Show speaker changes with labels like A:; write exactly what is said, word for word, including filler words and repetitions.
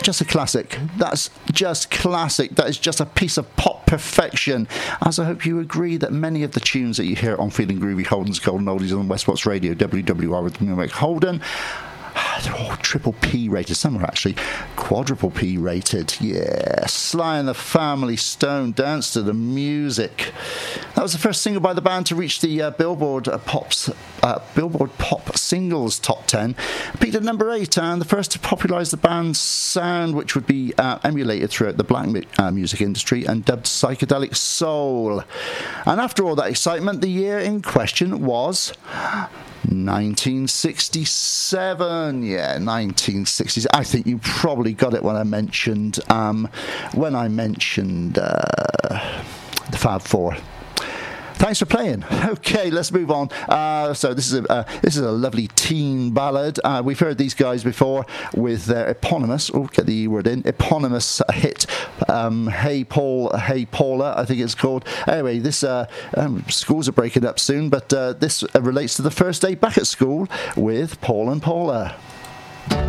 A: just a classic. That's just classic. That is just a piece of pop perfection. As I hope you agree that many of the tunes that you hear on Feeling Groovy, Holden's Golden Oldies on Westport Radio, W W R with Mick Holden, they're all triple P rated. Some are actually quadruple P rated. Yeah, Sly and the Family Stone, Dance to the Music. That was the first single by the band to reach the uh, Billboard uh, Pops uh, Billboard Pop Singles Top ten. Peaked at number eight, and the first to popularise the band's sound, which would be uh, emulated throughout the black mu- uh, music industry and dubbed psychedelic soul. And after all that excitement, the year in question was nineteen sixty-seven. Yeah, nineteen sixty. I think you probably got it when I mentioned um, when I mentioned uh, the Fab Four. Thanks for playing. Okay, let's move on. Uh, so this is a uh, this is a lovely teen ballad. Uh, we've heard these guys before with their eponymous, oh, get the E word in, eponymous hit, um, Hey Paul, Hey Paula, I think it's called. Anyway, this uh, um, schools are breaking up soon, but uh, this uh, relates to the first day back at school with Paul and Paula.